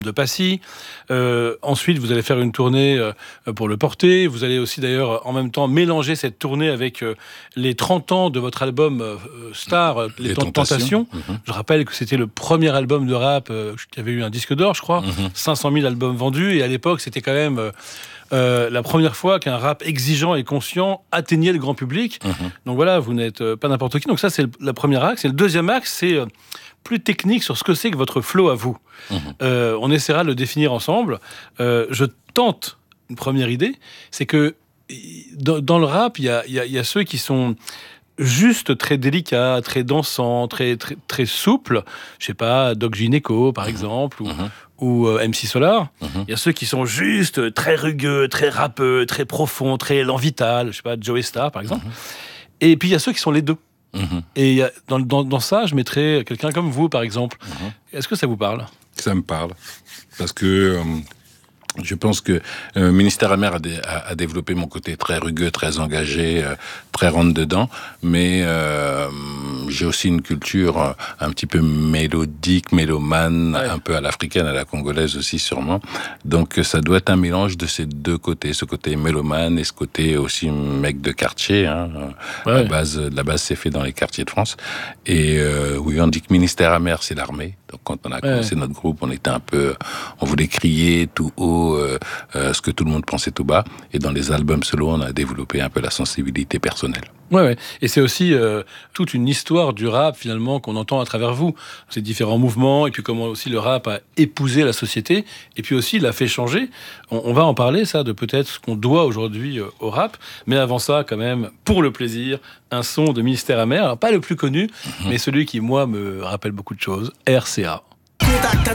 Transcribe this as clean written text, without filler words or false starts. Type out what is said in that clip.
de Passy. Ensuite, vous allez faire une tournée pour le porter. Vous allez aussi, d'ailleurs, en même temps, mélanger cette tournée avec les 30 ans de votre album star, Les Tentations. Je rappelle que c'était le premier album de rap qui avait eu un disque d'or, je crois. 500 000 albums vendus. Et à l'époque, c'était quand même la première fois qu'un rap exigeant et conscient atteignait le grand public. Donc voilà, vous n'êtes pas n'importe qui. Donc ça, c'est le premier axe. Et le deuxième axe, c'est plus technique sur ce que c'est que votre flow à vous. On essaiera de le définir ensemble. Je tente une première idée, c'est que dans le rap, il y a ceux qui sont juste très délicats, très dansants, très souples. Je sais pas, Doc Gynéco, par exemple, ou MC Solar. Il y a ceux qui sont juste très rugueux, très rappeux, très profonds, très élan vital. Je sais pas, Joey Starr, par exemple. Et puis il y a ceux qui sont les deux. Et dans ça, je mettrais quelqu'un comme vous, par exemple. Est-ce que ça vous parle ? Ça me parle. Parce que je pense que Ministère Amer a développé mon côté très rugueux, très engagé, très rentre-dedans. Mais j'ai aussi une culture un petit peu mélodique, mélomane, un peu à l'africaine, à la congolaise aussi sûrement. Donc ça doit être un mélange de ces deux côtés, ce côté mélomane et ce côté aussi mec de quartier. La base c'est fait dans les quartiers de France. Et oui, on dit que Ministère Amer, c'est l'armée. Donc quand on a commencé notre groupe, on voulait crier tout haut ce que tout le monde pensait tout bas. Et dans les albums solo, on a développé un peu la sensibilité personnelle. Ouais. Et c'est aussi toute une histoire du rap, finalement, qu'on entend à travers vous. Ces différents mouvements, et puis comment aussi le rap a épousé la société, et puis aussi l'a fait changer. On va en parler, ça, de peut-être ce qu'on doit aujourd'hui au rap. Mais avant ça, quand même, pour le plaisir, un son de Ministère Amer. Alors, pas le plus connu, mais celui qui, moi, me rappelle beaucoup de choses. RCA.